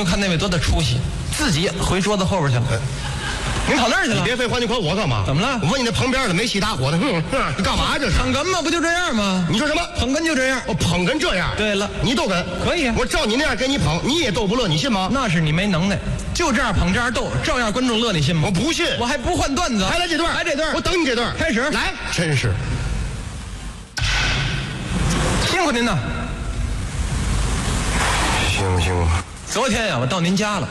就看那位多大出息，自己回桌子后边去了。您跑那儿去了？ 你别废话，你管我干嘛？ 怎么了？ 我问你那旁边的煤气打火的，你干嘛这是？ 捧哏嘛，不就这样吗？ 你说什么？ 捧哏就这样。 我捧哏这样。 对了， 你逗哏可以啊。 我照你那样给你捧，你也逗不乐，你信吗？ 那是你没能耐，就这样捧这样逗，照样观众乐，你信吗？ 我不信。 我还不换段子， 还来这段， 来这段， 我等你这段。 开始， 来，真是辛苦您了。 辛苦。 昨天呀，我到您家了。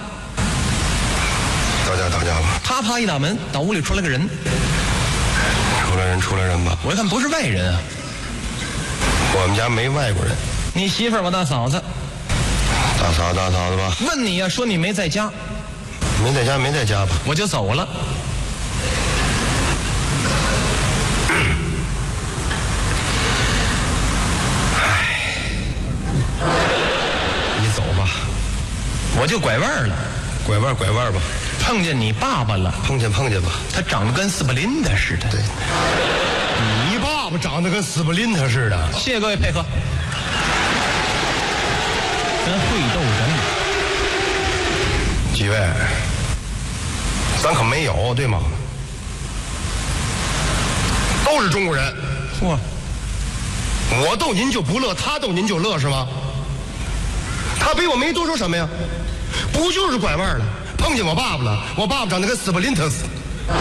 到家了。 啪一打门，到屋里出来个人。 出来人吧。 我一看不是外人啊。 我们家没外国人。 你媳妇儿我大嫂子。 大嫂子吧。 问你呀，说你没在家。 没在家吧？ 我就走了。 你走吧。 我就拐弯了。 拐弯吧。 碰见你爸爸了。 碰见吧。 他长得跟斯普林特似的。 对。你爸爸长得跟斯普林特似的。 谢谢各位配合。真会逗人。 几位，咱可没有，对吗？都是中国人。 嚯！ 我逗您就不乐，他逗您就乐是吗？他比我没多说什么呀，不就是拐弯了，碰见我爸爸了，我爸爸长得跟斯普林特似的。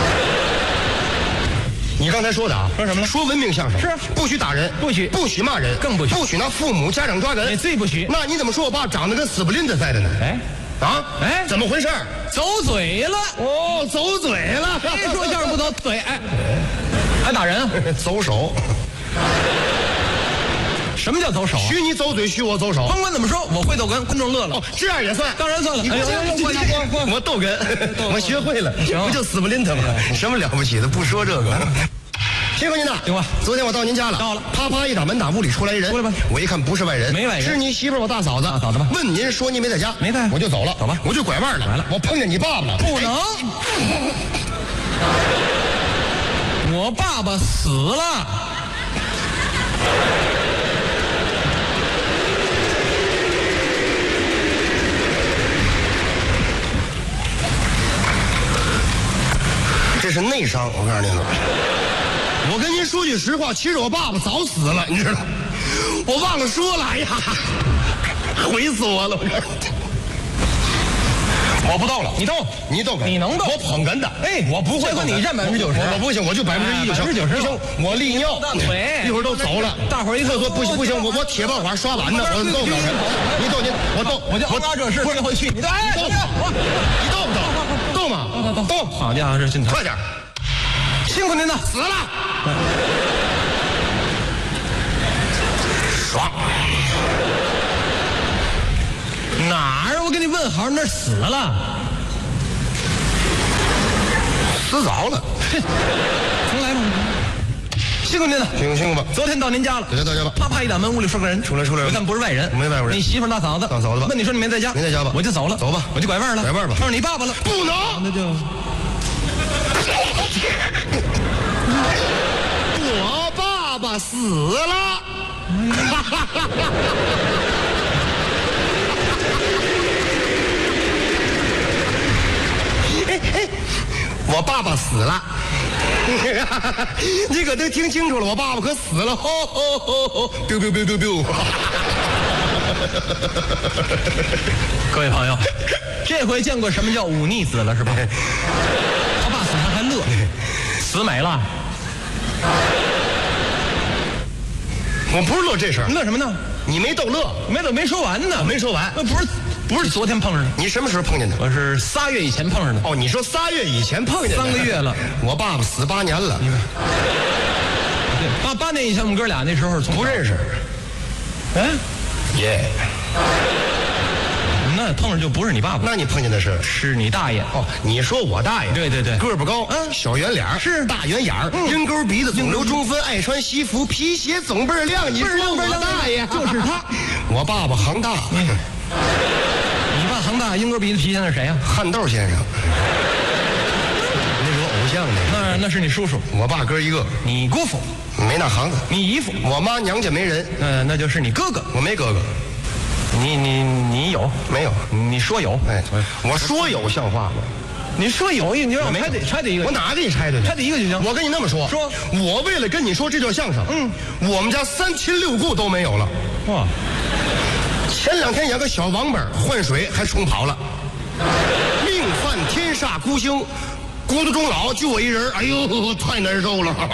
你刚才说的啊？ 说什么了？ 说文明相声是不许打人，不许骂人， 更不许， 不许拿父母家长抓人， 最不许。 那你怎么说我爸长得跟斯普林特似的呢？怎么回事？ 走嘴了。 哦，走嘴了。 谁说相声不走嘴？还打人啊？ 走手。 什么叫走手？ 许你走嘴，许我走手。 甭管怎么说，我会逗哏，观众乐了。 哦，这样也算？ 当然算了。 我逗哏，我学会了，不就斯普林特吗？什么了不起的？不说这个。辛苦您了， 行吧。 昨天我到您家了， 到了。 啪一打门，打屋里出来一人。 出来吧。 我一看不是外人， 没外人， 是你媳妇儿，我大嫂子。 大嫂子吧。 问您说您没在家， 没在， 我就走了。 走吧。 我就拐弯了。 来了。 我碰见你爸爸了。 不能。我爸爸死了。 这是内伤，我告诉您了。我跟您说句实话，其实我爸爸早死了，你知道？我忘了说了，哎呀，毁死我了！我不逗了， 你逗， 你逗， 你能逗， 我捧哏的。 哎， 我不会， 你占90%， 我不行，我就1%就行 ，90% 不行，我利尿， 腿， 一会儿都走了， 大伙儿一看说不行，我铁棒碗刷碗呢，我逗不了人。你逗您，我逗， 我就干这事，这回去你逗， 你逗不逗？逗吗？逗！ 好家伙，这劲头， 快点！ 辛苦您了， 死了，爽。 哪儿？我给你问好，那儿死了， 死早了。 重来吧。辛苦您了， 辛苦吧。 昨天到您家了， 到家吧。 啪一打门，屋里说个人，出来。我看不是外人， 没外国人。 你媳妇大嫂子吧。 问你说你没在家， 没在家吧？ 我就走了， 走吧， 我就拐弯了， 吧。 碰上你爸爸了， 不能， 那就。 我爸爸死了。我爸爸死了。你可都听清楚了，我爸爸可死了。biu。 各位朋友，这回见过什么叫忤逆子了是吧？他爸死还乐，死美了。 我不是乐这事儿， 乐什么呢？ 你没逗乐， 没说完呢， 没说完。 不是昨天碰上的， 你什么时候碰见的？ 我是3月以前碰上的。 哦，你说3月以前碰见的 ，3个月了。 我爸爸死8年了。 对，8年以前我们哥俩那时候不认识。耶。 那碰上就不是你爸爸， 那你碰见的是你大爷。 哦，你说我大爷？ 对， 个不高，小圆脸， 是大圆眼，鹰钩鼻子，总留中分，爱穿西服，皮鞋总倍儿亮。你说我大爷就是他， 我爸爸行大。 你爸行大，鹰钩鼻子皮鞋那是谁呀？ 汉豆先生，那是我偶像的。 那是你叔叔。 我爸哥一个。 你姑父没那行子。 你姨父。 我妈娘家没人。 那就是你哥哥。 我没哥哥。 你有有？ 没有。 你说有？ 哎，我说有像话吗？ 你说有，你让我拆得一个， 我哪给你拆的？ 拆得一个就行。 我跟你那么说，我为了跟你说这段相声，我们家3亲6故都没有了。 哇！ 前2天养个小王八换水还冲跑了，命犯天煞孤星，孤独终老就我一人，哎呦，太难受了。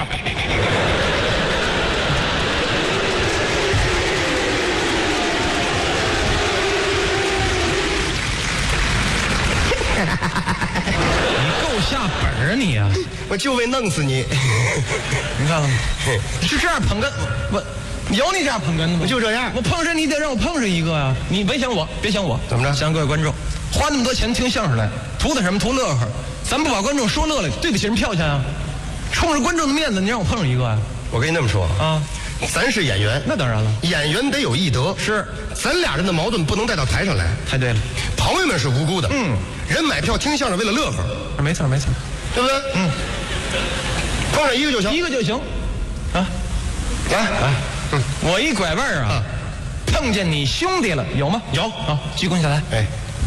你够下本啊你啊！ 我就为弄死你。 你看看，你是这样捧哏，我有你这样捧哏的吗？ 就这样， 我碰上你得让我碰上一个呀！你别想我，别想我， 怎么着？ 想各位观众，花那么多钱听相声来，图的什么？图乐呵。咱不把观众说乐了，对得起人票钱啊！冲着观众的面子，你让我碰上一个呀？ 我跟你那么说啊，咱是演员， 那当然了， 演员得有艺德。 是， 咱俩人的矛盾不能带到台上来。 太对了， 朋友们是无辜的。人买票听相声为了乐呵， 没错， 对不对？碰上一个就行， 一个就行。啊，来，我一拐弯啊，碰见你兄弟了，有吗？ 有啊，鞠躬下来。 哎，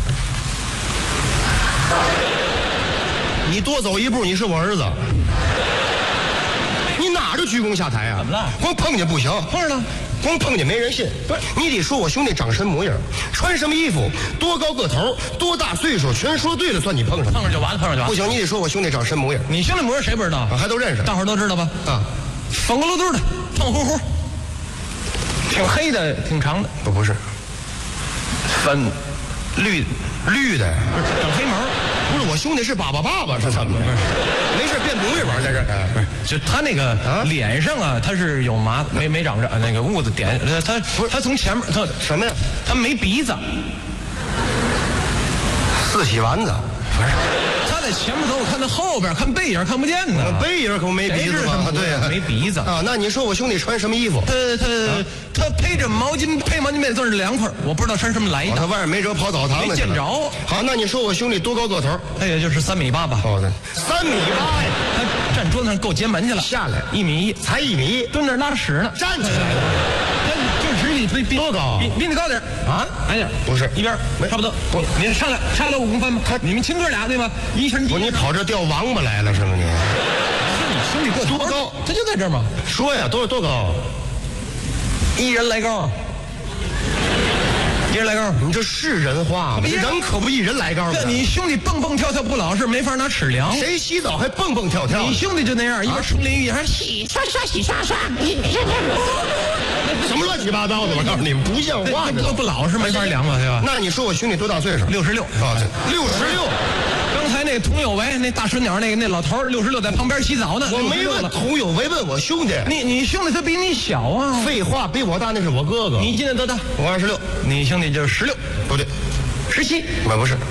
你多走一步，你是我儿子。你哪就鞠躬下台啊？ 怎么了？ 光碰见不行， 碰上了。 光碰见没人信， 不是你得说我兄弟长什么模样，穿什么衣服，多高个头，多大岁数，全说对了算你碰上。 碰上就完了，碰上就完了。 不行，你得说我兄弟长什么模样。 你兄弟模样谁不知道？ 还都认识， 大伙儿都知道吧？ 啊， 粉咕噜嘟的，胖乎乎，挺黑的，挺长的。 不是， 粉绿的， 不是长黑毛。 不是我兄弟是爸爸是怎么的？没事变模样玩在这儿。 不是，就他那个脸上啊，他是有麻没长着那个痦子点，他从前面他什么呀？ 他没鼻子， 四喜丸子。 不是，他在前面头，我看他后边，看背影看不见呢。 背影可不没鼻子吗？对呀， 没鼻子啊。那你说我兄弟穿什么衣服？ 他配着毛巾，配毛巾被字是凉快，我不知道穿什么来的。 他外面没辙跑澡堂没见着。 好，那你说我兄弟多高个头？ 他也就是3.8米吧。 哦，对，3.8米呀。 他站桌子上够接门去了， 下来 1.1米， 才1米， 蹲那拉屎呢， 站起来了。 就直比多高？ 比你高点啊，矮点。 不是一边差不多。你上来差了5公分吗？你们亲哥俩对吧？一拳击。 你跑这钓王八来了是吗你？ 是你兄弟个头多高？ 他就在这儿吗？ 说呀，多高 ？1人来高。1人来高， 你这是人话吗？人可不1人来高。 你兄弟蹦蹦跳跳不老实，没法拿尺量。 谁洗澡还蹦蹦跳跳？ 你兄弟就那样，一边冲淋浴还洗刷刷。 什么乱七八糟的？我告诉你们，不像话。 不老实，没法量嘛，对吧？ 那你说我兄弟多大岁数 ？66 啊，66。 刚才那童有为那大水鸟那老头66在旁边洗澡呢。 我没问童有为，问我兄弟。 你兄弟他比你小啊？ 废话，比我大那是我哥哥。 你今年多大？ 我26。 你兄弟就是16， 不对 ，17。 不是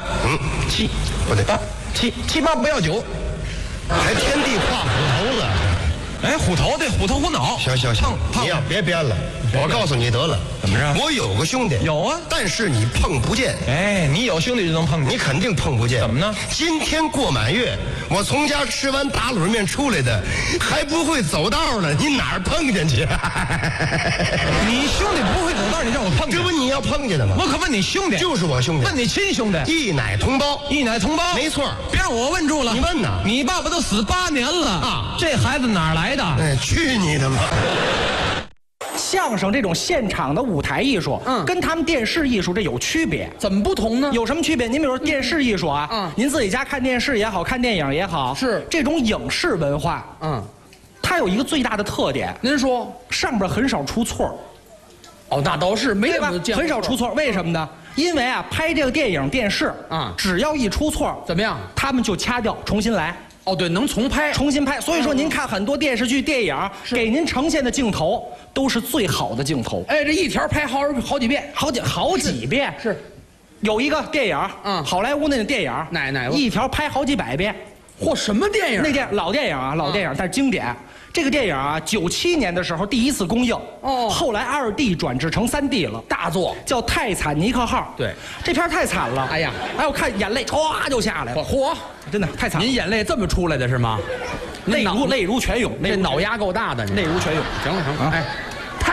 18。7， 不对 ，8、7、8不要9， 还天地画虎头子。 哎，虎头对，虎头虎脑。 行，你呀别编了，我告诉你得了。 怎么着？ 我有个兄弟。 有啊， 但是你碰不见。 哎，你有兄弟就能碰见， 你肯定碰不见。 怎么呢？ 今天过满月，我从家吃完打卤面出来的，还不会走道呢，你哪儿碰见去？ 你兄弟不会走道，你让我碰见？ 这不你要碰见的吗？ 我可问你兄弟， 就是我兄弟， 问你亲兄弟， 一奶同胞，没错。 别让我问住了， 你问呐？ 你爸爸都死8年了啊，这孩子哪儿来的？ 哎，去你的吧！ 相声这种现场的舞台艺术，跟他们电视艺术这有区别。 怎么不同呢？ 有什么区别？您比如说电视艺术啊，您自己家看电视也好看电影也好， 是这种影视文化，它有一个最大的特点。 您说， 上边很少出错。 哦，那倒是没对吧？很少出错，为什么呢？因为啊，拍这个电影电视只要一出错， 怎么样？ 他们就掐掉，重新来。 哦，对，能重新拍。 所以说，您看很多电视剧、电影，给您呈现的镜头都是最好的镜头。 哎，这一条拍好几遍， 好几遍。 是， 有一个电影，好莱坞那个电影， 哪个？ 一条拍好几百遍。 嚯，什么电影？ 那老电影啊，但是经典。这个电影啊，97年的时候第一次公映，后来2D 转制成3D 了， 大作叫《泰坦尼克号》。 对， 这片太惨了。 哎呀， 我看眼泪唰就下来了。 嚯， 真的太惨了。 您眼泪这么出来的是吗？ 泪如泉涌， 这脑压够大的， 泪如泉涌。 行了，哎，《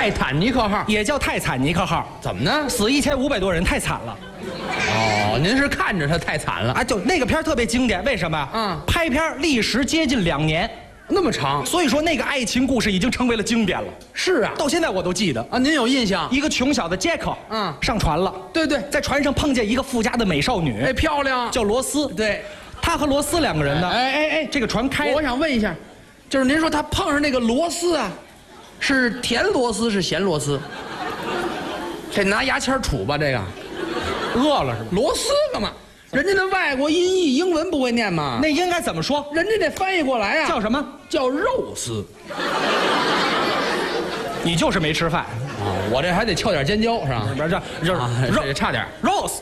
泰坦尼克号也叫泰惨尼克号， 怎么呢？ 死1500多人，太惨了。 哦，您是看着它太惨了啊，就那个片儿特别经典，为什么？拍片儿历时接近2年， 那么长， 所以说那个爱情故事已经成为了经典了。 是啊， 到现在我都记得啊，您有印象？ 一个穷小的杰克，上船了， 对对， 在船上碰见一个富家的美少女， 哎，漂亮， 叫罗斯， 对， 他和罗斯2个人呢，这个船开， 我想问一下，就是您说他碰上那个螺丝啊，是甜螺丝是咸螺丝？这拿牙签杵吧，这个。 饿了是吧？ 螺丝干嘛？人家那外国音译英文不会念吗？ 那应该怎么说？ 人家得翻译过来呀。 叫什么？ 叫肉丝。 你就是没吃饭啊！我这还得翘点尖椒是吧？ 不是，就是肉差点。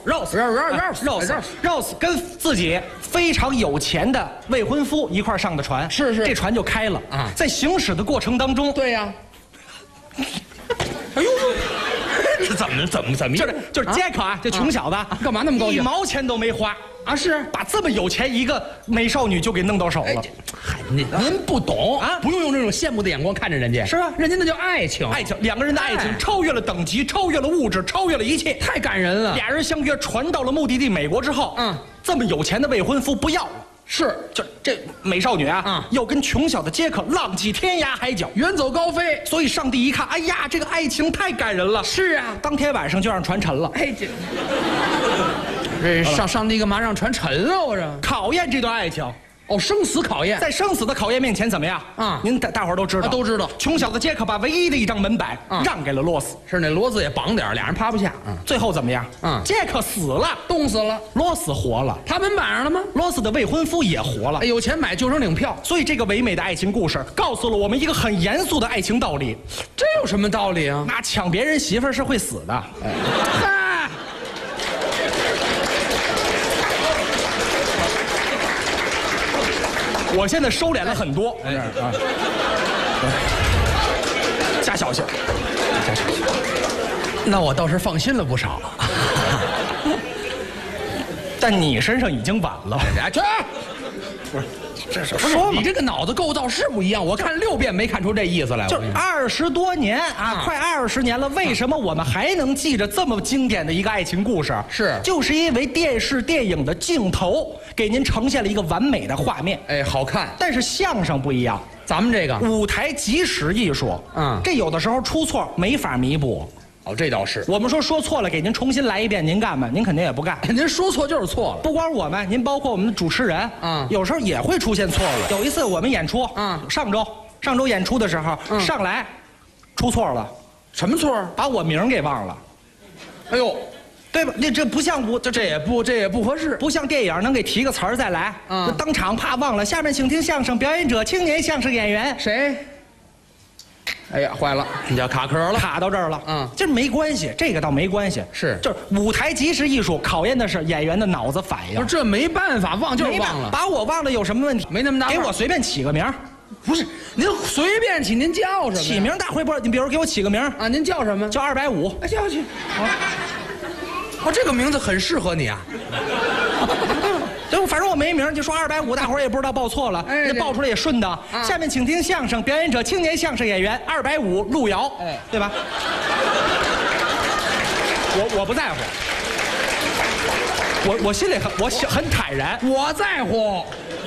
Rose 跟自己非常有钱的未婚夫一块上的船， 是， 这船就开了啊。在行驶的过程当中， 对呀。哎呦！怎么？ 就是杰克啊，这穷小子干嘛那么高兴？ 1毛钱都没花啊！是把这么有钱一个美少女就给弄到手了。 您不懂啊，不用这种羡慕的眼光看着人家， 是吧？ 人家那叫爱情 ，2个人的爱情超越了等级，超越了物质，超越了一切， 太感人了。 俩人相约船到了目的地美国之后，这么有钱的未婚夫不要了。 是， 就这美少女啊，要跟穷小的杰克浪迹天涯海角， 远走高飞。 所以上帝一看，哎呀，这个爱情太感人了。 是啊， 当天晚上就让船沉了。 哎，这上帝干嘛让船沉了？我这考验这段爱情。 哦，生死考验， 在生死的考验面前怎么样啊？您大伙儿都知道， 都知道。 穷小子杰克把唯一的一张门板让给了罗斯， 是那罗斯也绑点，俩人趴不下。 最后怎么样？杰克死了， 冻死了， 罗斯活了。 他门板上了吗？ 罗斯的未婚夫也活了。 哎，有钱买救生艇票。 所以这个唯美的爱情故事告诉了我们一个很严肃的爱情道理。 这有什么道理啊？ 那抢别人媳妇儿是会死的。嗨。我现在收敛了很多，加小心，加小心。 那我倒是放心了不少。 但你身上已经晚了。 去，不是，这是说你这个脑子构造是不一样。我看6遍没看出这意思来。 就20多年啊，快20年了，为什么我们还能记着这么经典的一个爱情故事？ 是， 就是因为电视电影的镜头给您呈现了一个完美的画面。 哎，好看。 但是相声不一样， 咱们这个舞台即时艺术，这有的时候出错没法弥补。 哦，这倒是。 我们说错了，给您重新来一遍，您干吗？您肯定也不干。 您说错就是错了。 不光我们，您包括我们的主持人，有时候也会出现错误。有一次我们演出，上周演出的时候，上来出错了。 什么错？ 把我名给忘了。 哎呦， 对吧？那这不像这也不合适， 不像电影能给提个词儿再来。当场怕忘了。下面请听相声表演者，青年相声演员谁？哎呀，坏了，你叫卡壳了， 卡到这儿了。这没关系，这个倒没关系。 是， 就是舞台即时艺术考验的是演员的脑子反应。 这没办法，忘就是忘了。 把我忘了有什么问题？ 没那么大。 给我随便起个名。 不是，您随便起，您叫什么？ 起名大会不是？你比如给我起个名啊，您叫什么？ 叫250。 哎，叫去。哦，这个名字很适合你啊。 对，反正我没名，就说250，大伙儿也不知道报错了，报出来也顺当。下面请听相声表演者，青年相声演员250路遥，对吧？我不在乎，我心里很坦然， 我在乎。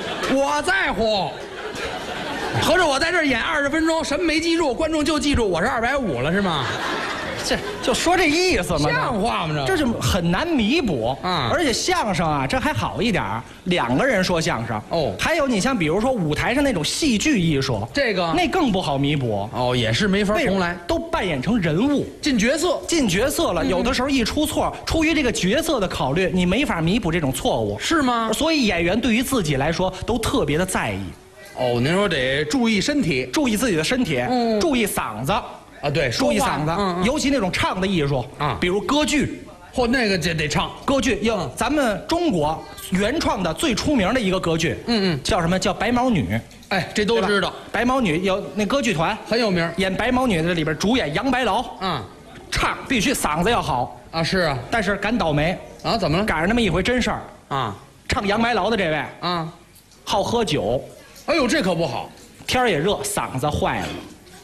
合着我在这儿演20分钟，什么没记住，观众就记住我是250了，是吗？ 这就说这意思嘛， 像话吗？ 这就很难弥补啊！而且相声啊，这还好一点，2个人说相声哦。还有你像比如说舞台上那种戏剧艺术， 这个那更不好弥补哦，也是没法重来， 都扮演成人物，进角色了。有的时候一出错，出于这个角色的考虑，你没法弥补这种错误， 是吗？ 所以演员对于自己来说都特别的在意。 哦，您说得注意身体， 注意自己的身体，注意嗓子。 啊，对， 注意嗓子，尤其那种唱的艺术啊，比如歌剧， 或那个得唱歌剧。咱们中国原创的最出名的一个歌剧，叫什么？叫《白毛女》。 哎，这都知道。 白毛女有那歌剧团很有名， 演白毛女的里边主演杨白劳，唱必须嗓子要好啊。是啊， 但是赶倒霉啊，怎么了？ 赶上那么一回真事儿啊。唱杨白劳的这位好喝酒， 哎呦，这可不好。 天也热，嗓子坏了。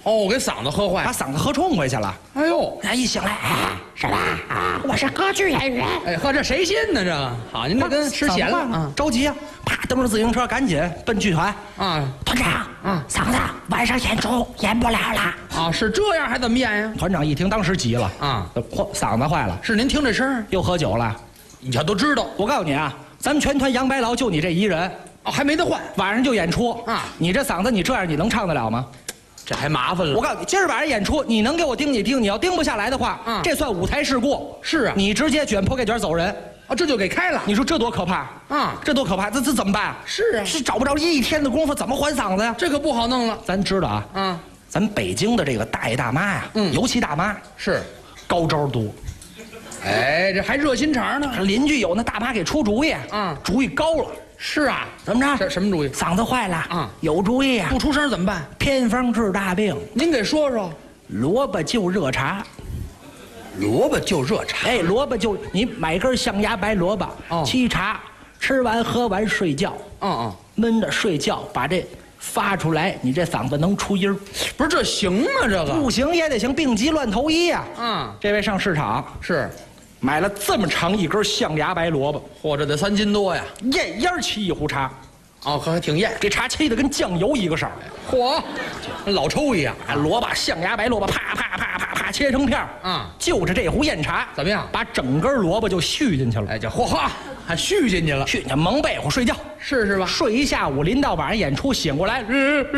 哦，给嗓子喝坏把，嗓子喝冲回去了。 哎呦， 哎，一醒来，哎，是吧？啊，我是歌剧演员。 哎呵，这谁信呢？这个好，您这跟吃咸了啊！ 着急啊！啪，蹬着自行车赶紧奔剧团。 啊， 团长，嗓子晚上演出演不了了。 啊，是这样还怎么演呀？ 团长一听，当时急了啊， 嚯，嗓子坏了， 是您听这声儿， 又喝酒了。 你这都知道我告诉你啊，咱们全团杨白劳就你这一人， 哦，还没得换， 晚上就演出啊你这嗓子，你这样你能唱得了吗？ 这还麻烦了。 我告诉你，今儿晚上演出，你能给我盯你盯，你要盯不下来的话，这算舞台事故。 是啊你直接卷铺盖卷走人。 啊，这就给开了。 你说这多可怕啊这多可怕！这怎么办？ 是啊是找不着一天的功夫，怎么还嗓子呀？ 这可不好弄了。 咱知道啊，咱北京的这个大爷大妈呀，尤其大妈是， 高招多。 哎，这还热心肠呢。 邻居有那大妈给出主意，主意高了。 是啊， 怎么着？ 这什么主意？ 嗓子坏了，有主意啊！ 不出声怎么办？ 偏方治大病， 您给说说。 萝卜就热茶。 萝卜就热茶。 哎，萝卜就你买根象牙白萝卜，沏茶，吃完喝完睡觉，闷着睡觉，把这发出来，你这嗓子能出音儿。 不是这行吗？这个不行也得行，病急乱投医呀。这位上市场是买了这么长一根象牙白萝卜， 嚯，这得3斤多呀。 咽烟沏一壶茶， 哦，可还挺艳。 这茶沏的跟酱油一个色儿。 嚯，跟老抽一样。 萝卜象牙白萝卜，啪啪啪啪啪切成片儿，就着这壶验茶， 怎么样？ 把整根萝卜就续进去了。 哎，这嚯哈，还续进去了， 续进去蒙被窝睡觉， 是吧？ 睡一下午，临到晚上演出醒过来，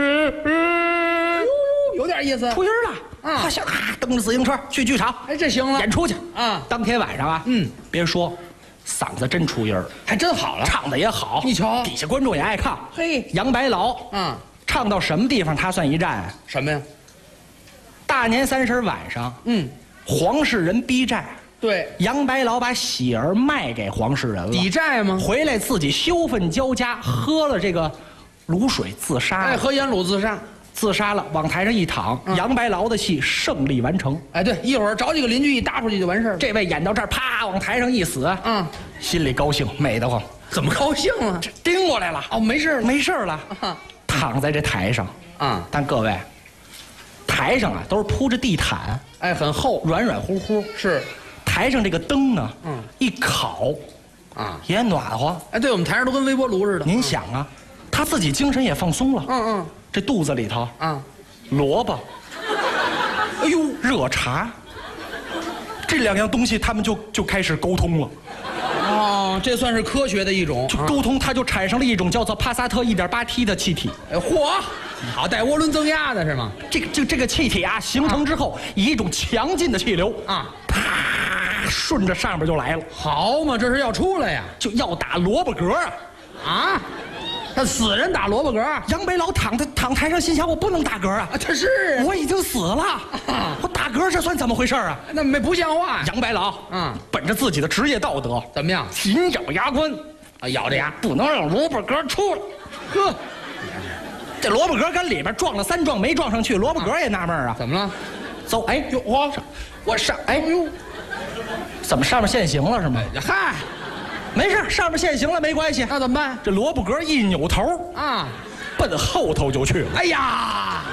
有点意思， 出音儿了。蹬着自行车去剧场， 哎，这行了， 演出去啊。 当天晚上啊，别说，嗓子真出音儿， 还真好了， 唱的也好。 你瞧， 底下观众也爱看。 嘿， 杨白劳，唱到什么地方他算一站？ 什么呀？ 大年30晚上，黄世仁逼债， 对， 杨白劳把喜儿卖给黄世仁了， 抵债吗？ 回来自己羞愤交加，喝了这个卤水自杀。 哎，喝盐卤自杀。 自杀了，往台上一躺，杨白劳的戏胜利完成。 哎，对，一会儿找几个邻居一搭出去就完事儿。 这位演到这儿，啪往台上一死，心里高兴，美得慌。 怎么高兴啊？ 这盯过来了， 哦，没事没事了，躺在这台上，但各位，台上啊都是铺着地毯， 哎，很厚， 软软乎乎。 是， 台上这个灯呢，一烤，也暖和。 哎，对，我们台上都跟微波炉似的。 您想啊，他自己精神也放松了。这肚子里头萝卜，哎呦，热茶，这2样东西他们就开始沟通了。 哦，这算是科学的一种。 就沟通，它就产生了一种叫做帕萨特 1.8T 的气体。 哎，嚯，好，带涡轮增压的是吗？ 这个气体啊，形成之后，以一种强劲的气流啪，顺着上边就来了。 好嘛，这是要出来呀， 就要打萝卜格啊！他死人打萝卜格， 杨白劳躺台上，心想我不能打嗝啊！ 他是我已经死了，我打嗝这算怎么回事啊？ 那不像话。 杨白劳，本着自己的职业道德， 怎么样？ 紧咬牙关， 咬着牙， 不能让萝卜格出来。呵，这萝卜格跟里边撞了3撞没撞上去，萝卜格也纳闷啊， 怎么了？ 走，哎呦，我上，哎呦，怎么上面现形了是吗？ 嗨。 没事，上面现形了没关系。 那怎么办？ 这萝卜格一扭头奔后头就去了。 哎呀，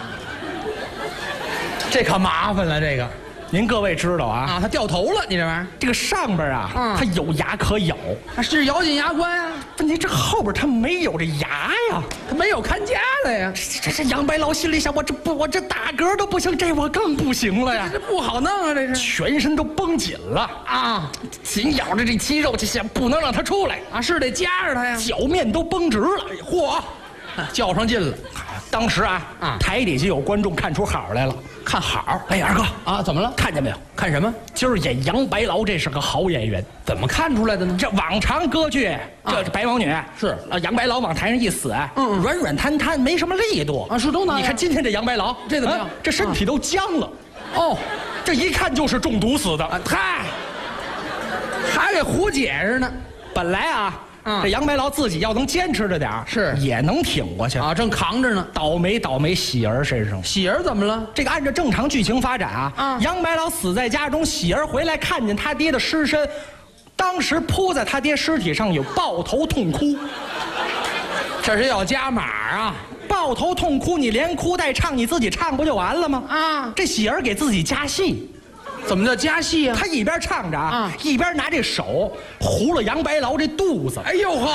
这可麻烦了。这个， 您各位知道啊？ 他掉头了，你这玩意儿。 这个上边它有牙可咬， 他是咬紧牙关呀。 问题这后边它没有这牙呀， 他没有看家了呀。 这是杨白劳心里想，我这打嗝都不行，这我更不行了呀。 这不好弄啊，这是。 全身都绷紧了紧咬着这肌肉，就想不能让它出来是得夹着它呀。 脚面都绷直了， 嚯，较上劲了。 当时台底下有观众看出好来了， 看好。 哎，二哥怎么了？ 看见没有？ 看什么？ 今儿演杨白劳，这是个好演员。 怎么看出来的呢？ 这往常歌剧，这白毛女是杨白劳往台上一死，软软瘫瘫，没什么力度是都那样。 你看今天这杨白劳， 这怎么样？ 这身体都僵了。这一看就是中毒死的。 嗨，还给胡解释呢。 本来这杨白劳自己要能坚持着点是也能挺过去正扛着呢。 倒霉喜儿身上。 喜儿怎么了？ 这个按照正常剧情发展杨白劳死在家中，喜儿回来看见他爹的尸身，当时扑在他爹尸体上有抱头痛哭。 这是要加码啊！ 抱头痛哭，你连哭带唱，你自己唱不就完了吗？ 啊， 这喜儿给自己加戏， 怎么叫加戏啊？ 他一边唱着啊， 一边拿这手糊了杨白劳这肚子。 哎呦呵，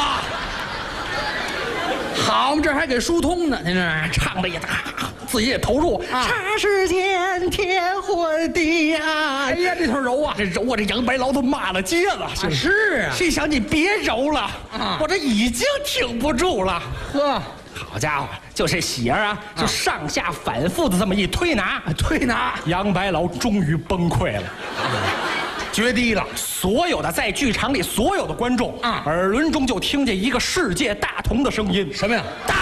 好嘛，这还给疏通呢，您这唱的也自己也投入。 啊霎时间天昏地暗。 哎呀，这头揉啊， 这揉啊，这杨白劳都骂了街了。 是啊， 心想你别揉了，我这已经挺不住了。 呵， 好家伙，就这喜儿啊，就上下反复的这么一推拿， 推拿， 杨白劳终于崩溃了， 决堤了。 所有的在剧场里所有的观众耳轮中就听见一个世界大同的声音， 什么呀？ 大，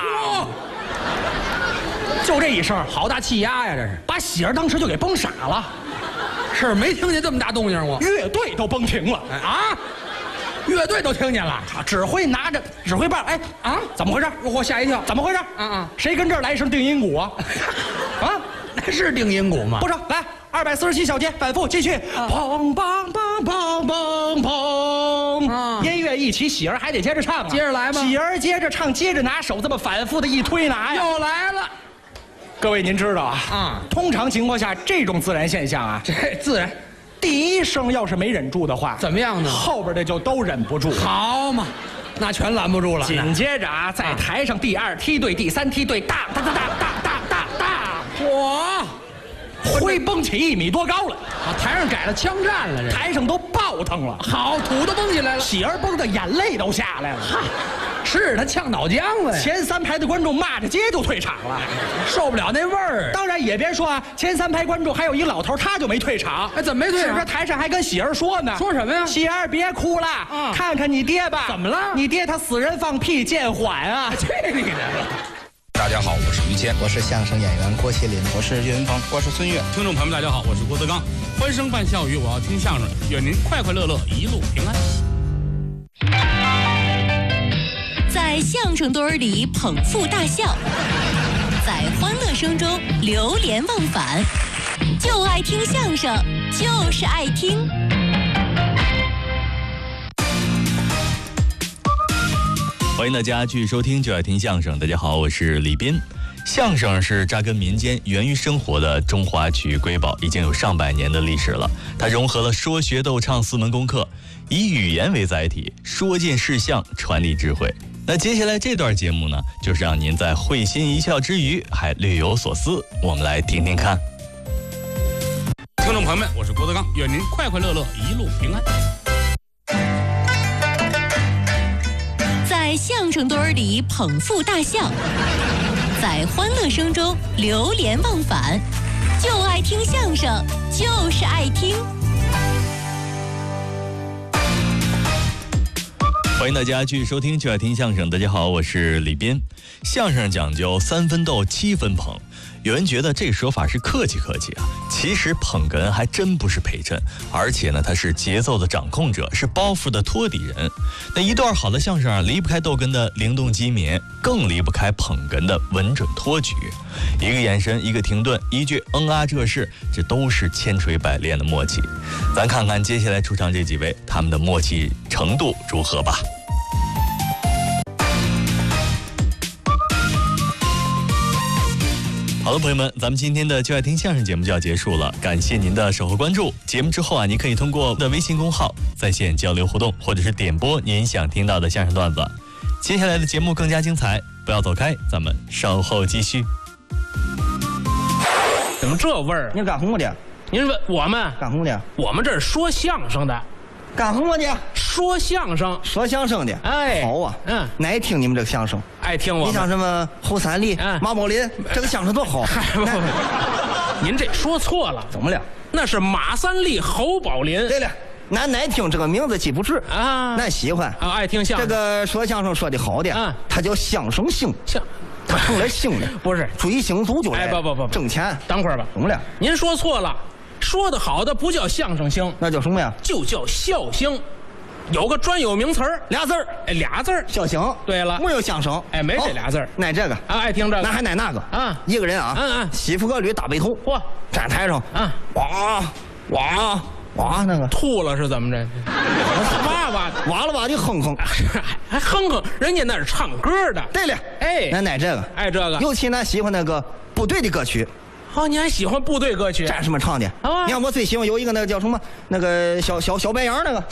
就这一声， 好大气压呀！这是把喜儿当时就给崩傻了， 是没听见这么大动静过。 乐队都崩停了啊！乐队都听见了， 指挥拿着指挥棒，哎啊，怎么回事？ 我吓一跳， 怎么回事？谁跟这儿来一声定音鼓啊？啊， 那是定音鼓吗？ 不是，来247小节，反复继续，砰砰砰砰砰砰，音乐一起，喜儿还得接着唱啊， 接着来吧。 喜儿接着唱，接着拿手这么反复的一推拿呀， 又来了。 各位您知道啊，通常情况下这种自然现象啊， 这自然。 第一声要是没忍住的话， 怎么样呢？ 后边的就都忍不住。 好嘛，那全拦不住了。 紧接着啊，在台上第2梯队、第3梯队，大， 嚯， 灰蹦起1米多高了。 台上改了枪战了，这台上都爆腾了。 好，土都蹦起来了， 喜儿蹦的眼泪都下来了。 是他呛脑浆了呀！ 前3排的观众骂着街就退场了， 受不了那味儿。 当然也别说啊，前3排观众还有一老头，他就没退场。 哎，怎么没退场？ 是不是台上还跟喜儿说呢？ 说什么呀？ 喜儿别哭了，看看你爹吧。 怎么了？ 你爹他死人放屁见缓啊！ 这你的。 大家好，我是于谦， 我是相声演员郭麒麟，我是岳云鹏， 我是孙越。 听众朋友们，大家好，我是郭德纲。欢声伴笑语，我要听相声，愿您快快乐乐，一路平安。 在相声堆里捧腹大笑，在欢乐声中流连忘返，就爱听相声，就是爱听。 欢迎大家继续收听就爱听相声。大家好，我是李斌。相声是扎根民间、源于生活的中华曲艺瑰宝，已经有上百年的历史了。它融合了说学逗唱4门功课，以语言为载体，说尽事项，传递智慧。那接下来这段节目呢，就是让您在会心一笑之余还略有所思，我们来听听看。 听众朋友们，我是郭德纲，愿您快快乐乐，一路平安。 在相声堆里捧腹大笑，在欢乐声中流连忘返，就爱听相声，就是爱听。 欢迎大家继续收听就爱听相声。大家好，我是李斌。相声讲究3分逗7分捧，有人觉得这个说法是客气客气啊，其实捧哏还真不是陪衬，而且呢，他是节奏的掌控者，是包袱的托底人。那一段好的相声啊，离不开逗哏的灵动机敏，更离不开捧哏的稳准托举。一个眼神，一个停顿，一句啊这是，这都是千锤百炼的默契。咱看看接下来出场这几位，他们的默契程度如何吧。好的，朋友们，咱们今天的就爱听相声节目就要结束了，感谢您的守候关注。节目之后啊，您可以通过我的微信公号在线交流互动，或者是点播您想听到的相声段子。接下来的节目更加精彩，不要走开，咱们稍后继续。 怎么这味儿？ 你干什么的？ 您问我们干什么的？ 我们这是说相声的。 干什么的？ 说相声。 说相声的。 哎， 好啊。爱听你们这个相声。 爱听我们。 你像什么侯三立、马宝林，这个相声多好。 您这说错了。 怎么了？ 那是马三立、侯宝林。 对了。咱爱听这个名字记不住啊，咱喜欢啊，爱听相声。 这个说相声说的好的，他叫相声星，他成了星的， 不是追星族就来， 不挣钱。 等会儿吧， 怎么了？ 您说错了，说的好的不叫相声星， 那叫什么呀？ 就叫笑星，有个专有名词儿 ，2字儿， 俩字儿， 笑星。 对了， 没有相声， 没这俩字儿， 爱这个啊，爱听这个， 那还爱那个啊， 一个人啊，西服革履大背头， 嚯， 站台上啊，哇哇哇，那个吐了是怎么着？哇哇哇了哇的哼哼， 还哼哼，人家那是唱歌的。 对了， 哎， 咱爱这个， 爱这个， 尤其咱喜欢那个部队的歌曲。 哦，你还喜欢部队歌曲？ 战士们唱的。你看我最喜欢有一个那个叫什么，那个小白杨那个。